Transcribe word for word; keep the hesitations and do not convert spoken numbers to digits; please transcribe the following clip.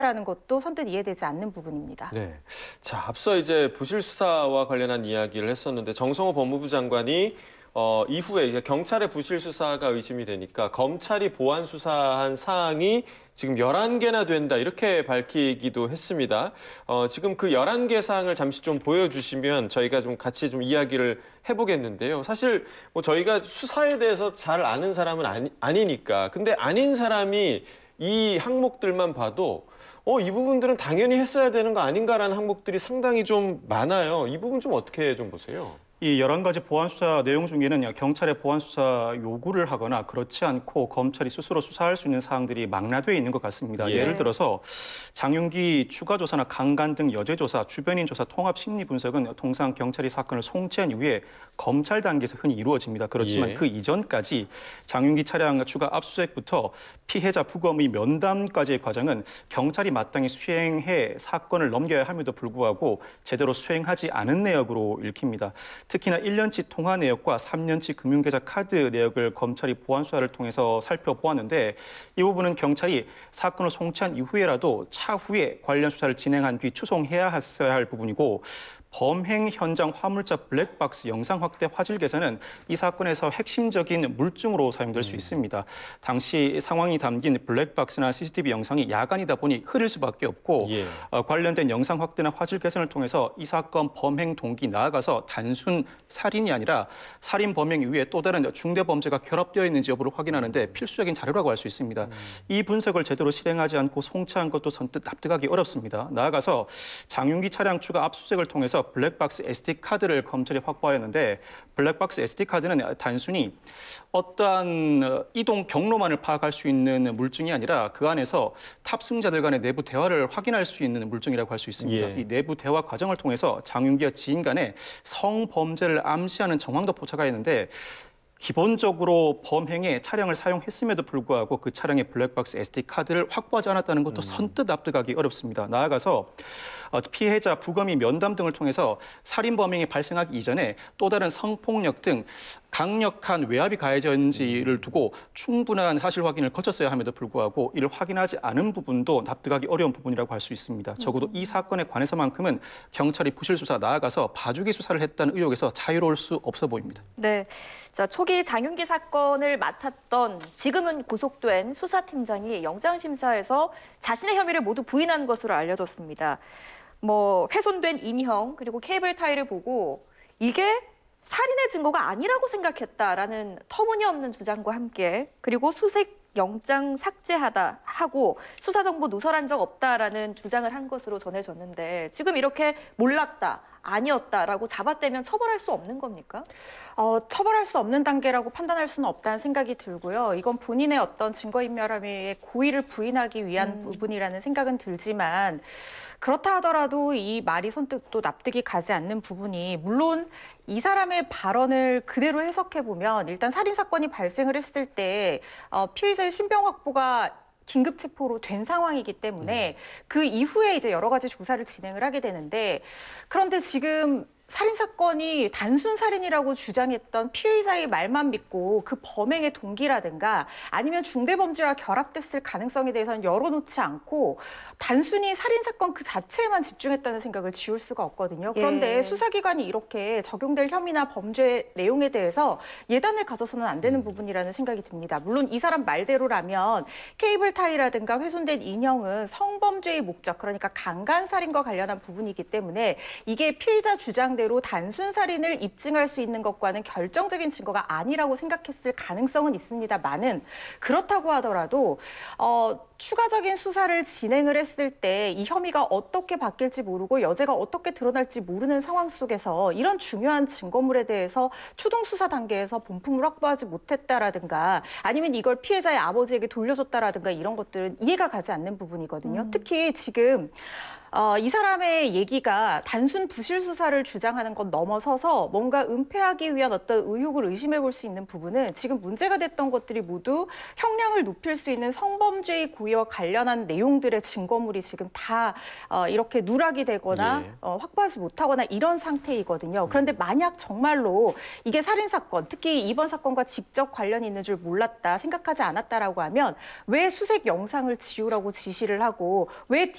라는 것도 선뜻 이해되지 않는 부분입니다. 네. 자, 앞서 이제 부실 수사와 관련한 이야기를 했었는데 정성호 법무부 장관이 어, 이후에 경찰의 부실 수사가 의심이 되니까 검찰이 보완 수사한 사항이 지금 열한 개나 된다 이렇게 밝히기도 했습니다. 어, 지금 그 열한 개 사항을 잠시 좀 보여주시면 저희가 좀 같이 좀 이야기를 해보겠는데요. 사실 뭐 저희가 수사에 대해서 잘 아는 사람은 아니, 아니니까. 근데 아닌 사람이 이 항목들만 봐도 어, 이 부분들은 당연히 했어야 되는 거 아닌가라는 항목들이 상당히 좀 많아요. 이 부분 좀 어떻게 좀 보세요? 이 열한 가지 보안 수사 내용 중에는 경찰의 보안 수사 요구를 하거나 그렇지 않고 검찰이 스스로 수사할 수 있는 사항들이 망라되어 있는 것 같습니다. 예. 예를 들어서 장윤기 추가 조사나 강간 등 여죄 조사, 주변인 조사, 통합 심리 분석은 통상 경찰이 사건을 송치한 이후에 검찰 단계에서 흔히 이루어집니다. 그렇지만 예. 그 이전까지 장윤기 차량 추가 압수수색부터 피해자 부검의 면담까지의 과정은 경찰이 마땅히 수행해 사건을 넘겨야 함에도 불구하고 제대로 수행하지 않은 내역으로 읽힙니다. 특히나 일 년치 통화 내역과 삼 년치 금융계좌 카드 내역을 검찰이 보안 수사를 통해서 살펴보았는데 이 부분은 경찰이 사건을 송치한 이후에라도 차후에 관련 수사를 진행한 뒤 추송해야 했어야 할 부분이고 범행 현장 화물차 블랙박스 영상 확대 화질 계산은 이 사건에서 핵심적인 물증으로 사용될 수 있습니다. 당시 상황이 담긴 블랙박스나 씨씨티비 영상이 야간이다 보니 흐릴 수밖에 없고 예. 어, 관련된 영상 확대나 화질 개선을 통해서 이 사건 범행 동기 나아가서 단순 살인이 아니라 살인 범행 이후에 또 다른 중대 범죄가 결합되어 있는지 여부를 확인하는데 필수적인 자료라고 할 수 있습니다. 음. 이 분석을 제대로 실행하지 않고 송치한 것도 선뜻 납득하기 어렵습니다. 나아가서 장윤기 차량 추가 압수수색을 통해서 블랙박스 에스디 카드를 검찰이 확보하였는데 블랙박스 에스디 카드는 단순히 어떠한 이동 경로만을 파악할 수 있는 물증이 아니라 그 안에서 탑승자들 간의 내부 대화를 확인할 수 있는 물증이라고 할 수 있습니다. 예. 이 내부 대화 과정을 통해서 장윤기와 지인 간의 성범죄를 암시하는 정황도 포착하였는데 기본적으로 범행에 차량을 사용했음에도 불구하고 그 차량의 블랙박스 에스디 카드를 확보하지 않았다는 것도 음. 선뜻 납득하기 어렵습니다. 나아가서 피해자 부검이 면담 등을 통해서 살인 범행이 발생하기 이전에 또 다른 성폭력 등 강력한 외압이 가해졌는지를 두고 충분한 사실 확인을 거쳤어야 함에도 불구하고 이를 확인하지 않은 부분도 납득하기 어려운 부분이라고 할 수 있습니다. 적어도 이 사건에 관해서만큼은 경찰이 부실 수사 나아가서 봐주기 수사를 했다는 의혹에서 자유로울 수 없어 보입니다. 네, 자 초기 장윤기 사건을 맡았던 지금은 구속된 수사팀장이 영장심사에서 자신의 혐의를 모두 부인한 것으로 알려졌습니다. 뭐 훼손된 인형 그리고 케이블 타이를 보고 이게 살인의 증거가 아니라고 생각했다라는 터무니없는 주장과 함께 그리고 수색 영장 삭제하다 하고 수사정보 누설한 적 없다라는 주장을 한 것으로 전해졌는데 지금 이렇게 몰랐다, 아니었다라고 잡아떼면 처벌할 수 없는 겁니까? 어, 처벌할 수 없는 단계라고 판단할 수는 없다는 생각이 들고요. 이건 본인의 어떤 증거인멸함의 고의를 부인하기 위한 음. 부분이라는 생각은 들지만 그렇다 하더라도 이 말이 선뜻 또 납득이 가지 않는 부분이 물론 이 사람의 발언을 그대로 해석해보면 일단 살인사건이 발생을 했을 때 어, 피의자의 신병 확보가 긴급 체포로 된 상황이기 때문에 그 이후에 이제 여러 가지 조사를 진행을 하게 되는데 그런데 지금 살인사건이 단순 살인이라고 주장했던 피의자의 말만 믿고 그 범행의 동기라든가 아니면 중대범죄와 결합됐을 가능성에 대해서는 열어놓지 않고 단순히 살인사건 그 자체에만 집중했다는 생각을 지울 수가 없거든요. 그런데 예. 수사기관이 이렇게 적용될 혐의나 범죄 내용에 대해서 예단을 가져서는 안 되는 부분이라는 생각이 듭니다. 물론 이 사람 말대로라면 케이블 타이라든가 훼손된 인형은 성범죄의 목적, 그러니까 강간살인과 관련한 부분이기 때문에 이게 피의자 주장대로 대로 단순 살인을 입증할 수 있는 것과는 결정적인 증거가 아니라고 생각했을 가능성은 있습니다만은 그렇다고 하더라도 어, 추가적인 수사를 진행을 했을 때 이 혐의가 어떻게 바뀔지 모르고 여죄가 어떻게 드러날지 모르는 상황 속에서 이런 중요한 증거물에 대해서 추동 수사 단계에서 본품을 확보하지 못했다라든가 아니면 이걸 피해자의 아버지에게 돌려줬다라든가 이런 것들은 이해가 가지 않는 부분이거든요. 음. 특히 지금 어, 이 사람의 얘기가 단순 부실 수사를 주장하는 건 넘어서서 뭔가 은폐하기 위한 어떤 의혹을 의심해 볼 수 있는 부분은 지금 문제가 됐던 것들이 모두 형량을 높일 수 있는 성범죄의 고의와 관련한 내용들의 증거물이 지금 다 어, 이렇게 누락이 되거나 예. 어, 확보하지 못하거나 이런 상태이거든요. 그런데 만약 정말로 이게 살인사건, 특히 이번 사건과 직접 관련이 있는 줄 몰랐다, 생각하지 않았다라고 하면 왜 수색 영상을 지우라고 지시를 하고 왜